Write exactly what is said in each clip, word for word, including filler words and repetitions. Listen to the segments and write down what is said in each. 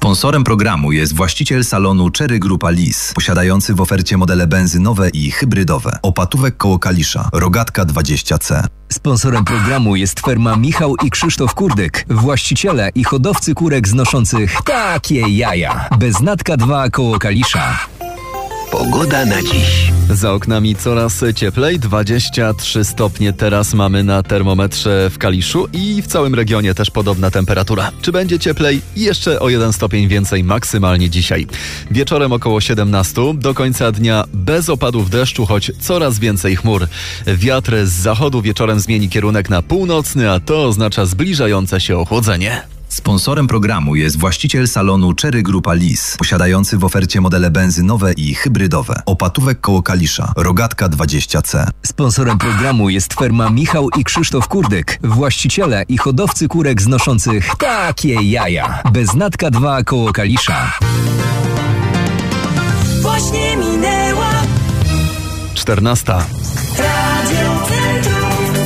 Sponsorem programu jest właściciel salonu Cherry Grupa Lis, posiadający w ofercie modele benzynowe i hybrydowe. Opatówek koło Kalisza, Rogatka dwadzieścia C. Sponsorem programu jest firma Michał i Krzysztof Kurdyk, właściciele i hodowcy kurek znoszących takie jaja. Beznatka dwa koło Kalisza. Pogoda na dziś. Za oknami coraz cieplej, dwadzieścia trzy stopnie teraz mamy na termometrze w Kaliszu i w całym regionie też podobna temperatura. Czy będzie cieplej? Jeszcze o jeden stopień więcej maksymalnie dzisiaj. Wieczorem około siedemnaście, do końca dnia bez opadów deszczu, choć coraz więcej chmur. Wiatr z zachodu wieczorem zmieni kierunek na północny, a to oznacza zbliżające się ochłodzenie. Sponsorem programu jest właściciel salonu Cherry Grupa Lis, posiadający w ofercie modele benzynowe i hybrydowe. Opatówek koło Kalisza, Rogatka dwadzieścia C. Sponsorem programu jest firma Michał i Krzysztof Kurdyk, właściciele i hodowcy kurek znoszących takie jaja. Beznatka dwa koło Kalisza. Właśnie minęła czternasta. Radio Centrum.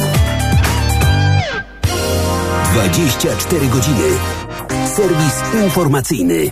dwadzieścia cztery godziny. Serwis informacyjny.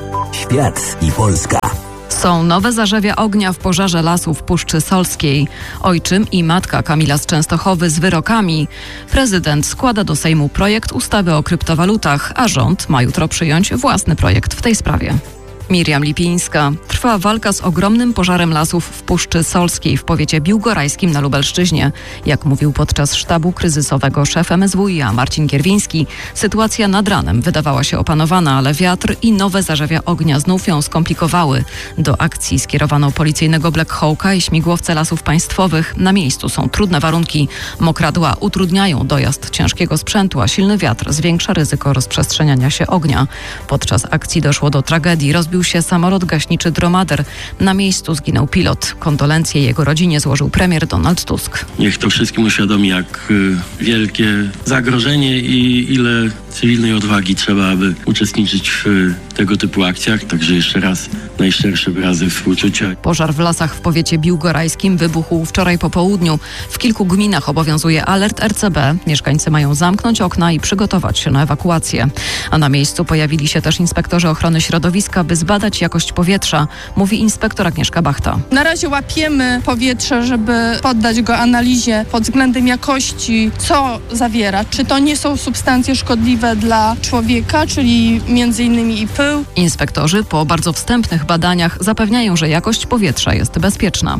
Świat i Polska. Są nowe zarzewia ognia w pożarze lasów w Puszczy Solskiej. Ojczym i matka Kamila z Częstochowy z wyrokami. Prezydent składa do Sejmu projekt ustawy o kryptowalutach, a rząd ma jutro przyjąć własny projekt w tej sprawie. Miriam Lipińska. Trwa walka z ogromnym pożarem lasów w Puszczy Solskiej w powiecie biłgorajskim na Lubelszczyźnie. Jak mówił podczas sztabu kryzysowego szef M S W i a Marcin Kierwiński, sytuacja nad ranem wydawała się opanowana, ale wiatr i nowe zarzewia ognia znów ją skomplikowały. Do akcji skierowano policyjnego Black Hawka i śmigłowce lasów państwowych. Na miejscu są trudne warunki. Mokradła utrudniają dojazd ciężkiego sprzętu, a silny wiatr zwiększa ryzyko rozprzestrzeniania się ognia. Podczas akcji doszło do tragedii. Rozbił się samolot gaśniczy Dromader. Na miejscu zginął pilot. Kondolencje jego rodzinie złożył premier Donald Tusk. Niech to wszystkim uświadomi, jak wielkie zagrożenie i ile cywilnej odwagi trzeba, aby uczestniczyć w tego typu akcjach. Także jeszcze raz najszczersze wyrazy współczucia. Pożar w lasach w powiecie biłgorajskim wybuchł wczoraj po południu. W kilku gminach obowiązuje alert R C B. Mieszkańcy mają zamknąć okna i przygotować się na ewakuację. A na miejscu pojawili się też inspektorzy ochrony środowiska, by zbadać jakość powietrza, mówi inspektor Agnieszka Bachta. Na razie łapiemy powietrze, żeby poddać go analizie pod względem jakości, co zawiera. Czy to nie są substancje szkodliwe dla człowieka, czyli między innymi i pył. Inspektorzy po bardzo wstępnych badaniach zapewniają, że jakość powietrza jest bezpieczna.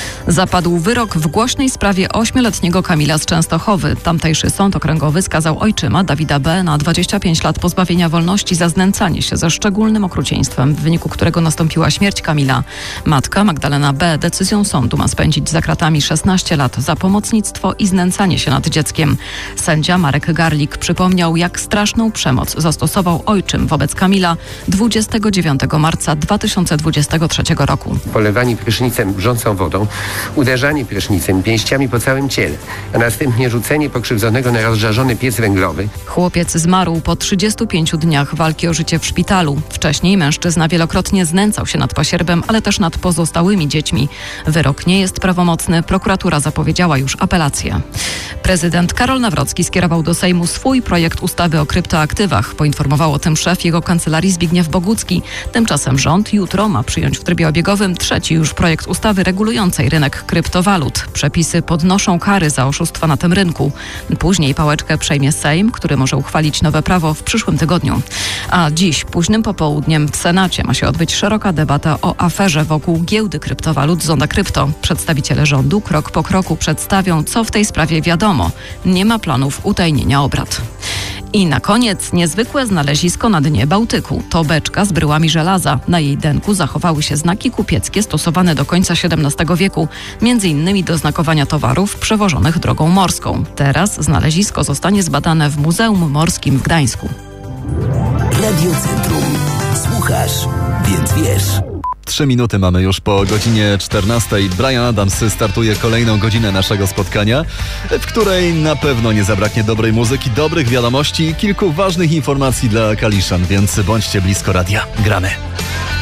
Zapadł wyrok w głośnej sprawie ośmioletniego Kamila z Częstochowy. Tamtejszy sąd okręgowy skazał ojczyma Dawida B. na dwadzieścia pięć lat pozbawienia wolności za znęcanie się ze szczególnym okrucieństwem, w wyniku którego nastąpiła śmierć Kamila. Matka Magdalena B. decyzją sądu ma spędzić za kratami szesnaście lat za pomocnictwo i znęcanie się nad dzieckiem. Sędzia Marek Garlik przypomniał, jak straszną przemoc zastosował ojczym wobec Kamila dwudziestego dziewiątego marca dwa tysiące dwudziestego trzeciego roku. Polewanie prysznicem wrzącą wodą, uderzanie prysznicem pięściami po całym ciele, a następnie rzucenie pokrzywdzonego na rozżarzony piec węglowy. Chłopiec zmarł po trzydziestu pięciu dniach walki o życie w szpitalu. Wcześniej mężczyzna wielokrotnie znęcał się nad pasierbem, ale też nad pozostałymi dziećmi. Wyrok nie jest prawomocny. Prokuratura zapowiedziała już apelację. Prezydent Karol Nawrocki skierował do Sejmu swój projekt ustawy o kryptoaktywach. Poinformował o tym szef jego kancelarii Zbigniew Bogucki. Tymczasem rząd jutro ma przyjąć w trybie obiegowym trzeci już projekt ustawy regulującej rynek kryptowalut. Przepisy podnoszą kary za oszustwa na tym rynku. Później pałeczkę przejmie Sejm, który może uchwalić nowe prawo w przyszłym tygodniu. A dziś późnym popołudniem w Senacie ma się odbyć szeroka debata o aferze wokół giełdy kryptowalut Zonda Krypto. Przedstawiciele rządu krok po kroku przedstawią, co w tej sprawie wiadomo. Nie ma planów utajnienia obrad. I na koniec niezwykłe znalezisko na dnie Bałtyku. To beczka z bryłami żelaza. Na jej denku zachowały się znaki kupieckie stosowane do końca siedemnastego wieku, między innymi do znakowania towarów przewożonych drogą morską. Teraz znalezisko zostanie zbadane w Muzeum Morskim w Gdańsku. Radio Centrum. Słuchasz, więc wiesz. Trzy minuty mamy już po godzinie czternastej. Bryan Adams startuje kolejną godzinę naszego spotkania, w której na pewno nie zabraknie dobrej muzyki, dobrych wiadomości i kilku ważnych informacji dla Kaliszan, więc bądźcie blisko radia. Gramy.